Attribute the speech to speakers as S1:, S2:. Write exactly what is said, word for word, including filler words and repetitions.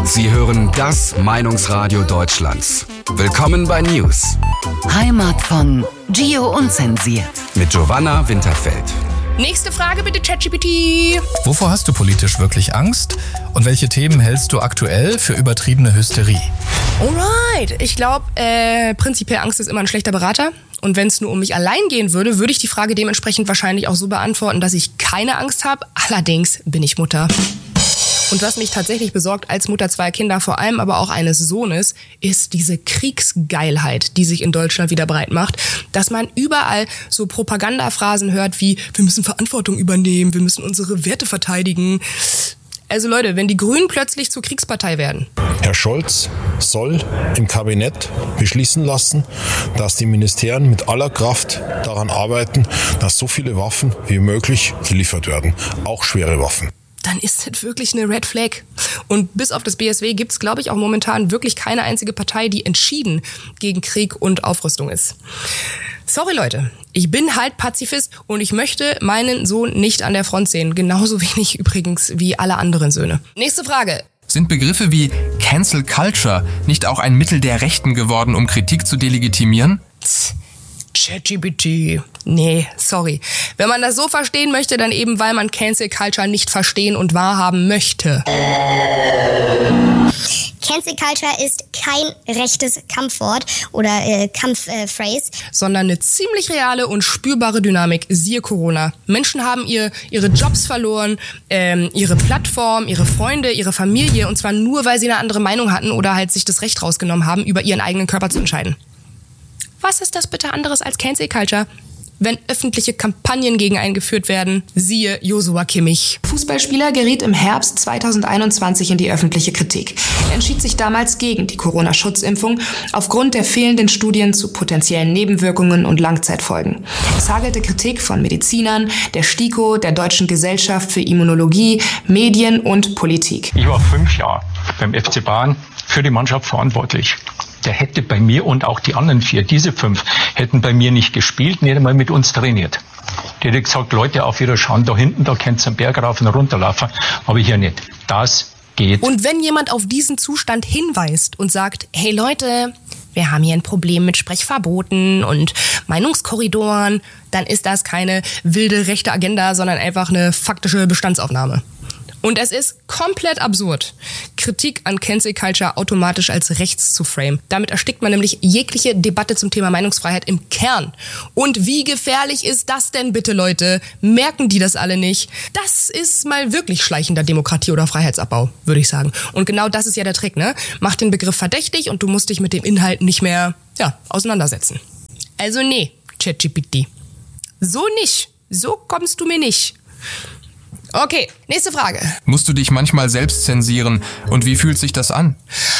S1: Sie hören das Meinungsradio Deutschlands. Willkommen bei News.
S2: Heimat von Gio Unzensiert.
S1: Mit Giovanna Winterfeld.
S3: Nächste Frage bitte, ChatGPT.
S4: Wovor hast du politisch wirklich Angst? Und welche Themen hältst du aktuell für übertriebene Hysterie?
S3: Alright, ich glaube, äh, prinzipiell Angst ist immer ein schlechter Berater. Und wenn es nur um mich allein gehen würde, würde ich die Frage dementsprechend wahrscheinlich auch so beantworten, dass ich keine Angst habe. Allerdings bin ich Mutter. Und was mich tatsächlich besorgt als Mutter zweier Kinder, vor allem aber auch eines Sohnes, ist diese Kriegsgeilheit, die sich in Deutschland wieder breit macht. Dass man überall so Propagandaphrasen hört wie, wir müssen Verantwortung übernehmen, wir müssen unsere Werte verteidigen. Also Leute, wenn die Grünen plötzlich zur Kriegspartei werden.
S5: Herr Scholz soll im Kabinett beschließen lassen, dass die Ministerien mit aller Kraft daran arbeiten, dass so viele Waffen wie möglich geliefert werden, auch schwere Waffen.
S3: Dann ist das wirklich eine Red Flag. Und bis auf das B S W gibt es, glaube ich, auch momentan wirklich keine einzige Partei, die entschieden gegen Krieg und Aufrüstung ist. Sorry Leute, ich bin halt Pazifist und ich möchte meinen Sohn nicht an der Front sehen. Genauso wenig übrigens wie alle anderen Söhne. Nächste Frage.
S6: Sind Begriffe wie Cancel Culture nicht auch ein Mittel der Rechten geworden, um Kritik zu delegitimieren?
S3: ChatGPT. Nee, sorry. Wenn man das so verstehen möchte, dann eben, weil man Cancel Culture nicht verstehen und wahrhaben möchte.
S7: Cancel Culture ist kein rechtes Kampfwort oder äh, Kampfphrase, äh,
S3: sondern eine ziemlich reale und spürbare Dynamik, siehe Corona. Menschen haben ihr, ihre Jobs verloren, ähm, ihre Plattform, ihre Freunde, ihre Familie, und zwar nur, weil sie eine andere Meinung hatten oder halt sich das Recht rausgenommen haben, über ihren eigenen Körper zu entscheiden. Was ist das bitte anderes als Cancel Culture? Wenn öffentliche Kampagnen gegen einen geführt werden, siehe Joshua Kimmich.
S8: Fußballspieler geriet im Herbst zweitausendeinundzwanzig in die öffentliche Kritik. Er entschied sich damals gegen die Corona-Schutzimpfung aufgrund der fehlenden Studien zu potenziellen Nebenwirkungen und Langzeitfolgen. Es hagelte Kritik von Medizinern, der STIKO, der Deutschen Gesellschaft für Immunologie, Medien und Politik.
S9: Ich war fünf Jahre beim F C Bayern für die Mannschaft verantwortlich. Der hätte bei mir und auch die anderen vier, diese fünf, hätten bei mir nicht gespielt, nicht einmal mit uns trainiert. Die hätte gesagt, Leute, auf Wiederschauen, da hinten, da könnt ihr einen Berg rauf und runterlaufen, aber hier nicht. Das geht.
S3: Und wenn jemand auf diesen Zustand hinweist und sagt, hey Leute, wir haben hier ein Problem mit Sprechverboten und Meinungskorridoren, dann ist das keine wilde rechte Agenda, sondern einfach eine faktische Bestandsaufnahme. Und es ist komplett absurd, Kritik an Cancel Culture automatisch als rechts zu framen. Damit erstickt man nämlich jegliche Debatte zum Thema Meinungsfreiheit im Kern. Und wie gefährlich ist das denn bitte, Leute? Merken die das alle nicht? Das ist mal wirklich schleichender Demokratie- oder Freiheitsabbau, würde ich sagen. Und genau das ist ja der Trick, ne? Mach den Begriff verdächtig und du musst dich mit dem Inhalt nicht mehr, ja, auseinandersetzen. Also nee, ChatGPT. So nicht. So kommst du mir nicht. Okay, nächste Frage.
S6: Musst du dich manchmal selbst zensieren und wie fühlt sich das an?